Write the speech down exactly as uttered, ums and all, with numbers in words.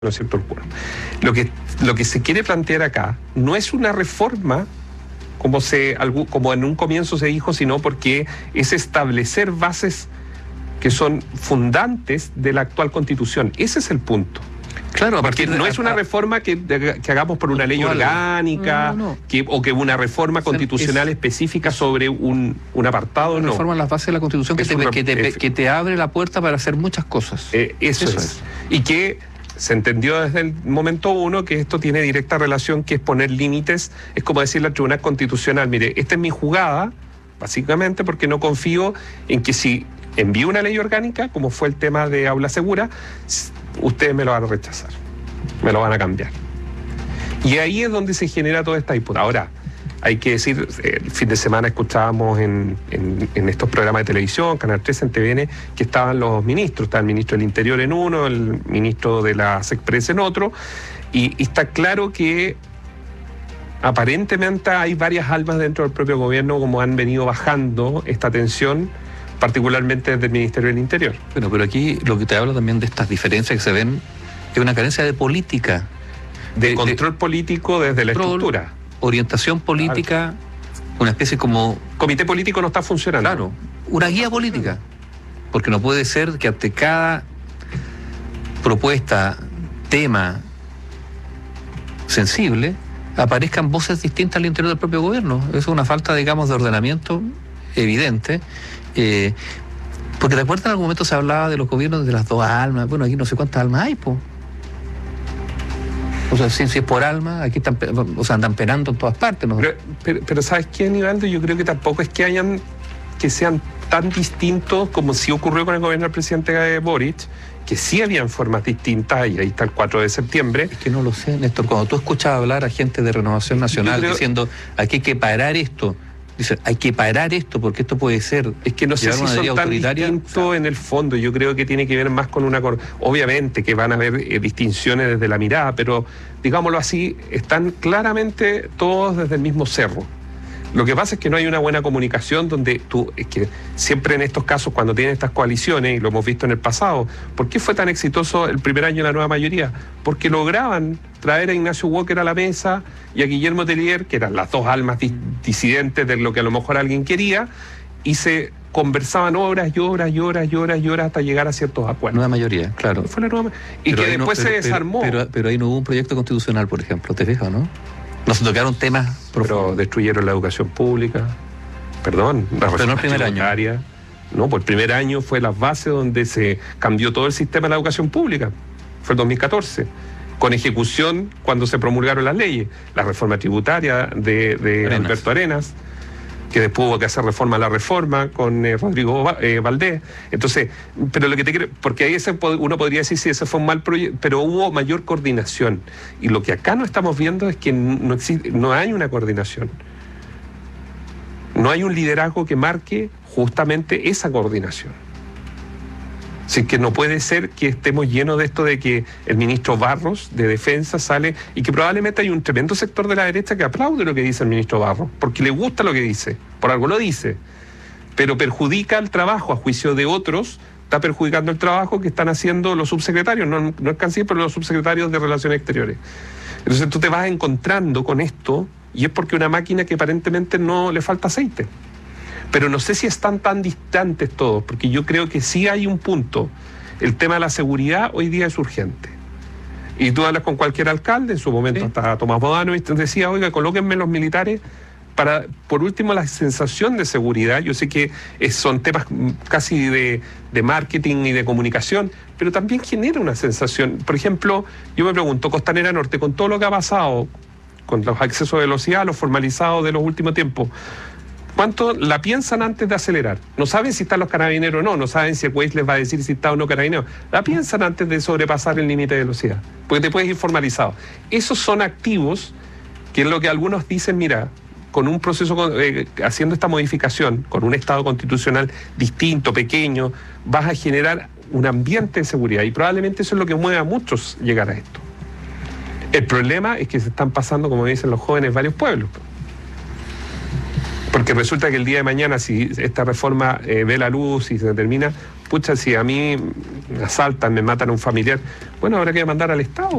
¿no es cierto?, el quórum. Lo que, lo que se quiere plantear acá no es una reforma como, se, como en un comienzo se dijo, sino porque es establecer bases que son fundantes de la actual Constitución. Ese es el punto. Claro, a porque partir de, no es una a, reforma que, que hagamos por una ley orgánica, no, no. Que, o que una reforma constitucional es, específica sobre un, un apartado, una no. reforma en las bases de la Constitución que te, una, que, te, que te abre la puerta para hacer muchas cosas. Eh, eso, eso es. es. Y que se entendió desde el momento uno que esto tiene directa relación, que es poner límites, es como decirle al Tribunal Constitucional, mire, esta es mi jugada, básicamente porque no confío en que si envío una ley orgánica, como fue el tema de Aula Segura, ustedes me lo van a rechazar, me lo van a cambiar. Y ahí es donde se genera toda esta disputa. Ahora, hay que decir, el fin de semana escuchábamos en, en, en estos programas de televisión, Canal trece, en T V N, que estaban los ministros, estaba el ministro del Interior en uno, el ministro de la SECPRES en otro, y, y está claro que aparentemente hay varias almas dentro del propio gobierno como han venido bajando esta tensión, particularmente desde el Ministerio del Interior. Bueno, pero aquí lo que te hablo también de estas diferencias que se ven es una carencia de política. De, de control de, político desde la estructura. Orientación política, claro. Una especie como... Comité político no está funcionando. Claro, una guía política. Porque no puede ser que ante cada propuesta, tema sensible, aparezcan voces distintas al interior del propio gobierno. Eso es una falta, digamos, de ordenamiento evidente. Eh, porque de acuerdo en algún momento se hablaba de los gobiernos de las dos almas. Bueno, aquí no sé cuántas almas hay, po. O sea, si, si es por alma, aquí están, o sea, andan penando en todas partes, ¿no? Pero, pero, pero ¿sabes qué, Nivaldo? Yo creo que tampoco es que hayan, que sean tan distintos como sí ocurrió con el gobierno del presidente Boric, que sí habían formas distintas, y ahí está el cuatro de septiembre. Es que no lo sé, Néstor. Cuando tú escuchas hablar a gente de Renovación Nacional creo, diciendo, aquí hay que parar esto, dicen, hay que parar esto porque esto puede ser... Es que no sé si son tan distintos, o sea, en el fondo. Yo creo que tiene que ver más con una... Obviamente que van a haber eh, distinciones desde la mirada, pero digámoslo así, están claramente todos desde el mismo cerro. Lo que pasa es que no hay una buena comunicación donde tú... Es que siempre en estos casos, cuando tienen estas coaliciones, y lo hemos visto en el pasado, ¿por qué fue tan exitoso el primer año de la nueva mayoría? Porque lograban traer a Ignacio Walker a la mesa y a Guillermo Tellier, que eran las dos almas dis disidentes de lo que a lo mejor alguien quería, y se conversaban horas y horas y horas y horas y horas hasta llegar a ciertos acuerdos. Nueva mayoría, claro. Fue la nueva, y pero que después no, pero, se desarmó. Pero, pero, pero ahí no hubo un proyecto constitucional, por ejemplo, ¿te fijas, no? No se tocaron temas profundos. Pero destruyeron la educación pública, perdón, la reforma no el primer tributaria. Año. No, pues el primer año fue la base donde se cambió todo el sistema de la educación pública. Fue el dos mil catorce. Con ejecución cuando se promulgaron las leyes. La reforma tributaria de, de Arenas. Alberto Arenas, que después hubo que hacer reforma a la reforma con eh, Rodrigo eh, Valdés. Entonces, pero lo que te quiero, porque ahí ese, uno podría decir si sí, ese fue un mal proyecto, pero hubo mayor coordinación. Y lo que acá no estamos viendo es que no existe, no hay una coordinación. No hay un liderazgo que marque justamente esa coordinación. Así que no puede ser que estemos llenos de esto de que el ministro Barros de Defensa sale y que probablemente hay un tremendo sector de la derecha que aplaude lo que dice el ministro Barros, porque le gusta lo que dice, por algo lo dice, pero perjudica el trabajo a juicio de otros, está perjudicando el trabajo que están haciendo los subsecretarios, no, no el canciller, pero los subsecretarios de Relaciones Exteriores. Entonces tú te vas encontrando con esto y es porque una máquina que aparentemente no le falta aceite. Pero no sé si están tan distantes todos, porque yo creo que sí hay un punto. El tema de la seguridad hoy día es urgente. Y tú hablas con cualquier alcalde, en su momento sí. Hasta Tomás Bodano, y te decía, oiga, colóquenme los militares para, por último, la sensación de seguridad. Yo sé que es, son temas casi de, de marketing y de comunicación, pero también genera una sensación. Por ejemplo, yo me pregunto, Costanera Norte, con todo lo que ha pasado, con los excesos de velocidad, los formalizados de los últimos tiempos, ¿cuánto la piensan antes de acelerar? No saben si están los carabineros o no, no saben si el Waze les va a decir si está o no carabinero. La piensan antes de sobrepasar el límite de velocidad, porque te puedes ir formalizado. Esos son activos que es lo que algunos dicen, mira, con un proceso, eh, haciendo esta modificación, con un Estado constitucional distinto, pequeño, vas a generar un ambiente de seguridad y probablemente eso es lo que mueve a muchos llegar a esto. El problema es que se están pasando, como dicen los jóvenes, varios pueblos. Porque resulta que el día de mañana, si esta reforma eh, ve la luz y se termina, pucha, si a mí me asaltan, me matan a un familiar, bueno, habrá que demandar al Estado.